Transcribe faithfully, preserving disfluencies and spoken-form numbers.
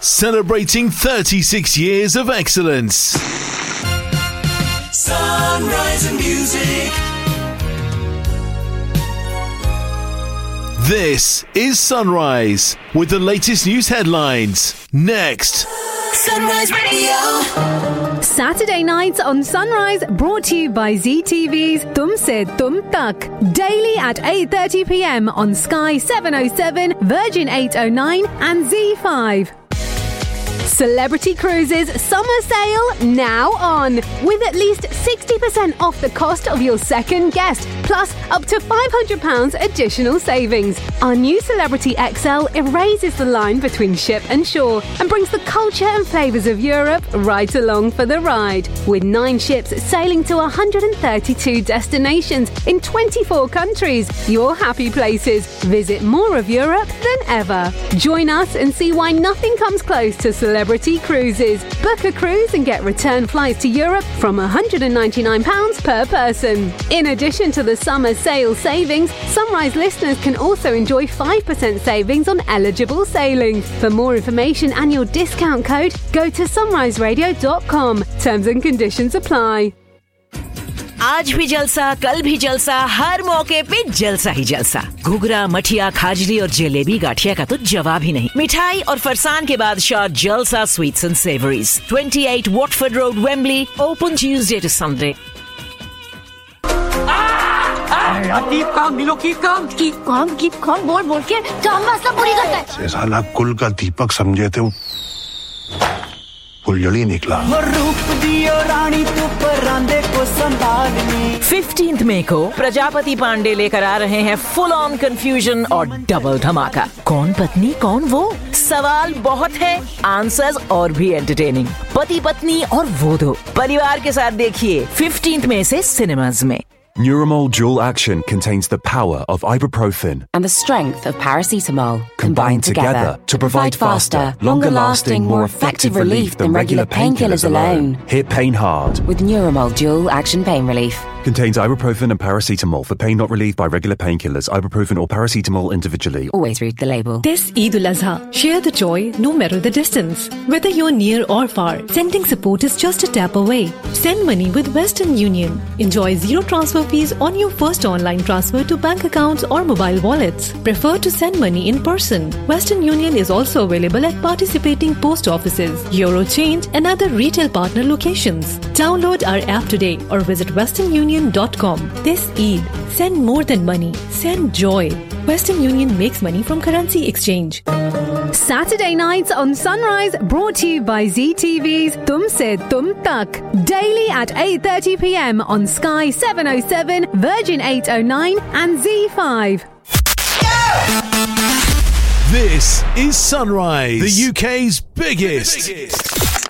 celebrating thirty-six years of excellence. Sunrise and music. This is Sunrise with the latest news headlines. Next. Sunrise Radio. Saturday nights on Sunrise, brought to you by Z T V's Tum Se Tum Tak. Daily at eight thirty p.m. on Sky seven oh seven, Virgin eight oh nine and Z five. Celebrity Cruises summer sale now on, with at least sixty percent off the cost of your second guest, plus up to five hundred pounds additional savings. Our new Celebrity X L erases the line between ship and shore and brings the culture and flavours of Europe right along for the ride. With nine ships sailing to one hundred thirty-two destinations in twenty-four countries, your happy places. Visit more of Europe than ever. Join us and see why nothing comes close to Celebrity Cruises. Book a cruise and get return flights to Europe from one hundred ninety-nine pounds per person. In addition to the summer sale savings, Sunrise listeners can also enjoy five percent savings on eligible sailings. For more information and your discount code, go to sunrise radio dot com. Terms and conditions apply. आज भी जलसा, कल भी जलसा, हर मौके पे जलसा ही जलसा। घुघरा, मठिया, खाजरी और जलेबी गाठिया का तो जवाब ही नहीं। मिठाई और फरसान के बादशाह जलसा स्वीट्स एंड सेवरीज, अट्ठाईस Watford road, Wembley, open Tuesday to Sunday. Keep calm नीलो, keep calm keep calm keep calm बोल बोल के काम मसला पूरी करता है। साला कुल का दीपक समझे थे, फुलझड़ी निकला। फिफ्टींथ मई को प्रजापति पांडे लेकर आ रहे हैं फुल ऑन कंफ्यूजन और डबल धमाका। कौन पत्नी कौन वो? सवाल बहुत है, आंसर्स और भी एंटरटेनिंग। पति पत्नी और वो दो परिवार के साथ देखिए फिफ्टींथ मई से सिनेमाज में। Neuramol Dual Action contains the power of ibuprofen and the strength of paracetamol combined, combined together, together to provide faster, longer-lasting, more effective relief than regular painkillers alone. Hit pain hard with Neuramol Dual Action Pain Relief. Contains ibuprofen and paracetamol for pain not relieved by regular painkillers. Ibuprofen or paracetamol individually. Always read the label. This Eid al-Azha, share the joy no matter the distance. Whether you're near or far, sending support is just a tap away. Send money with Western Union. Enjoy zero transfer fees on your first online transfer to bank accounts or mobile wallets. Prefer to send money in person. Western Union is also available at participating post offices, Eurochange and other retail partner locations. Download our app today or visit western union dot com. This Eid, send more than money, send joy. Western Union makes money from currency exchange. Saturday nights on Sunrise, brought to you by Z T V's Tum Se Tum Tak. Daily at eight thirty p.m. on Sky seven oh seven, Virgin eight oh nine and Z five. This is Sunrise, the U K's biggest, biggest.